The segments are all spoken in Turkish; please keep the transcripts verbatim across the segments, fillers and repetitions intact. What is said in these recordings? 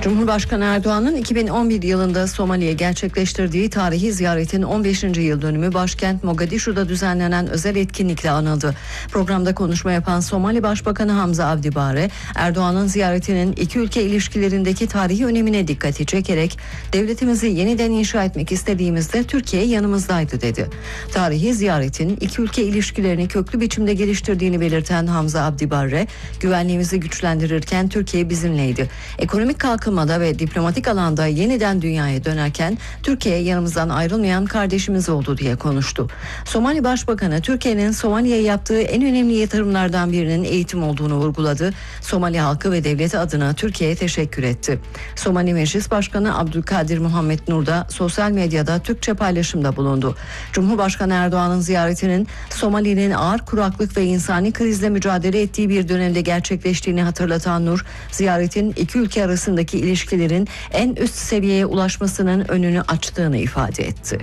Cumhurbaşkanı Erdoğan'ın iki bin on bir yılında Somali'ye gerçekleştirdiği tarihi ziyaretin on beşinci yıl dönümü başkent Mogadishu'da düzenlenen özel etkinlikle anıldı. Programda konuşma yapan Somali Başbakanı Hamza Abdi Bare, Erdoğan'ın ziyaretinin iki ülke ilişkilerindeki tarihi önemine dikkati çekerek devletimizi yeniden inşa etmek istediğimizde Türkiye yanımızdaydı dedi. Tarihi ziyaretin iki ülke ilişkilerini köklü biçimde geliştirdiğini belirten Hamza Abdi Bare, güvenliğimizi güçlendirirken Türkiye bizimleydi. Ekonomik kalkınma ve diplomatik alanda yeniden dünyaya dönerken Türkiye yanımızdan ayrılmayan kardeşimiz oldu diye konuştu. Somali Başbakanı Türkiye'nin Somali'ye yaptığı en önemli yatırımlardan birinin eğitim olduğunu vurguladı. Somali halkı ve devleti adına Türkiye'ye teşekkür etti. Somali Meclis Başkanı Abdülkadir Muhammed Nur da sosyal medyada Türkçe paylaşımda bulundu. Cumhurbaşkanı Erdoğan'ın ziyaretinin Somali'nin ağır kuraklık ve insani krizle mücadele ettiği bir dönemde gerçekleştiğini hatırlatan Nur, ziyaretin iki ülke arasındaki ilişkilerin en üst seviyeye ulaşmasının önünü açtığını ifade etti.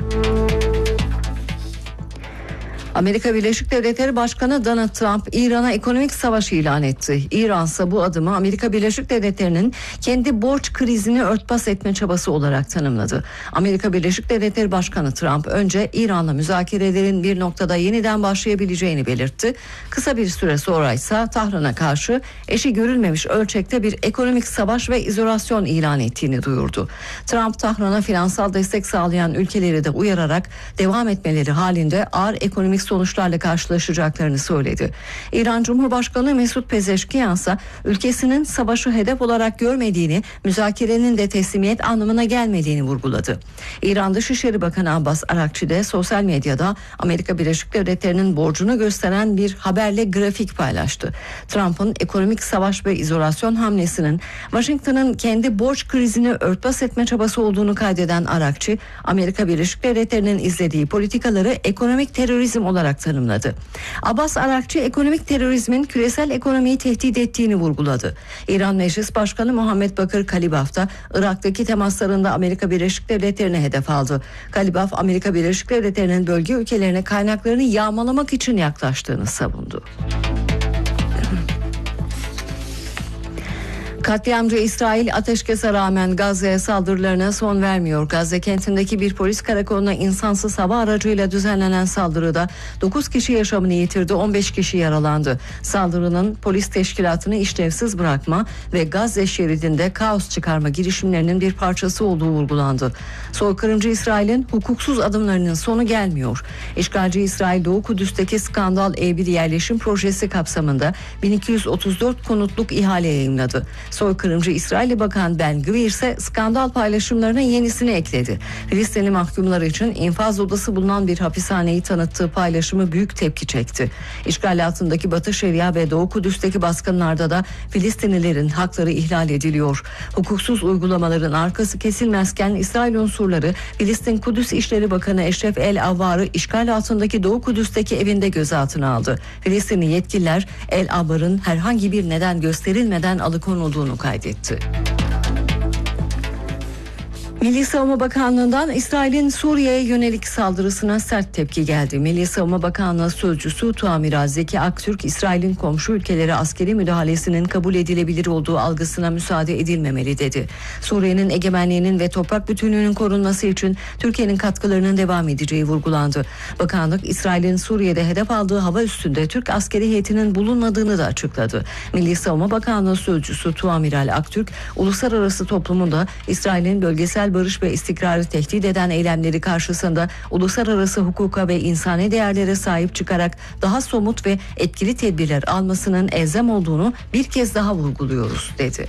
Amerika Birleşik Devletleri Başkanı Donald Trump İran'a ekonomik savaş ilan etti. İran ise bu adımı Amerika Birleşik Devletleri'nin kendi borç krizini örtbas etme çabası olarak tanımladı. Amerika Birleşik Devletleri Başkanı Trump önce İran'la müzakerelerin bir noktada yeniden başlayabileceğini belirtti. Kısa bir süre sonra ise Tahran'a karşı eşi görülmemiş ölçekte bir ekonomik savaş ve izolasyon ilan ettiğini duyurdu. Trump, Tahran'a finansal destek sağlayan ülkeleri de uyararak devam etmeleri halinde ağır ekonomik sonuçlarla karşılaşacaklarını söyledi. İran Cumhurbaşkanı Mesut Pezeşkiyan ise ülkesinin savaşı hedef olarak görmediğini, müzakerenin de teslimiyet anlamına gelmediğini vurguladı. İran Dışişleri Bakanı Abbas Arakçi de sosyal medyada Amerika Birleşik Devletleri'nin borcunu gösteren bir haberle grafik paylaştı. Trump'ın ekonomik savaş ve izolasyon hamlesinin Washington'ın kendi borç krizini örtbas etme çabası olduğunu kaydeden Arakçi, Amerika Birleşik Devletleri'nin izlediği politikaları ekonomik terörizm olarak tanımladı. Abbas Arakçı, ekonomik terörizmin küresel ekonomiyi tehdit ettiğini vurguladı. İran Meclis Başkanı Muhammed Bakır Kalibaf da Irak'taki temaslarında Amerika Birleşik Devletleri'ne hedef aldı. Kalibaf, Amerika Birleşik Devletleri'nin bölge ülkelerine kaynaklarını yağmalamak için yaklaştığını savundu. Katliamcı İsrail ateşkese rağmen Gazze'ye saldırılarına son vermiyor. Gazze kentindeki bir polis karakoluna insansız hava aracıyla düzenlenen saldırıda dokuz kişi yaşamını yitirdi, on beş kişi yaralandı. Saldırının polis teşkilatını işlevsiz bırakma ve Gazze şeridinde kaos çıkarma girişimlerinin bir parçası olduğu vurgulandı. Soykırımcı İsrail'in hukuksuz adımlarının sonu gelmiyor. İşgalci İsrail Doğu Kudüs'teki Skandal E bir yerleşim projesi kapsamında bin iki yüz otuz dört konutluk ihale yayımladı. Soykırımcı İsrailli Bakan Ben Gvir ise skandal paylaşımlarına yenisini ekledi. Filistinli mahkumlar için infaz odası bulunan bir hapishaneyi tanıttığı paylaşımı büyük tepki çekti. İşgal altındaki Batı Şeria ve Doğu Kudüs'teki baskınlarda da Filistinlilerin hakları ihlal ediliyor. Hukuksuz uygulamaların arkası kesilmezken İsrail unsurları Filistin Kudüs İşleri Bakanı Eşref El Avvar'ı işgal altındaki Doğu Kudüs'teki evinde gözaltına aldı. Filistinli yetkililer El Avvar'ın herhangi bir neden gösterilmeden alıkonulduğunu kaydetti. Milli Savunma Bakanlığı'ndan İsrail'in Suriye'ye yönelik saldırısına sert tepki geldi. Milli Savunma Bakanlığı Sözcüsü Tuamiral Zeki Aktürk, İsrail'in komşu ülkelere askeri müdahalesinin kabul edilebilir olduğu algısına müsaade edilmemeli dedi. Suriye'nin egemenliğinin ve toprak bütünlüğünün korunması için Türkiye'nin katkılarının devam edeceği vurgulandı. Bakanlık, İsrail'in Suriye'de hedef aldığı hava üssünde Türk askeri heyetinin bulunmadığını da açıkladı. Milli Savunma Bakanlığı Sözcüsü Tuamiral Aktürk, uluslararası toplumun da İsrail'in bölgesel barış ve istikrarı tehdit eden eylemleri karşısında uluslararası hukuka ve insani değerlere sahip çıkarak daha somut ve etkili tedbirler almasının elzem olduğunu bir kez daha vurguluyoruz dedi.